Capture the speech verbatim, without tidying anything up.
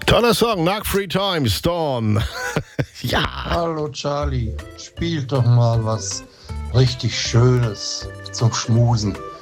Toller Song, nach Free Time, Storm. Ja. Hallo Charlie, spiel doch mal was richtig Schönes zum Schmusen.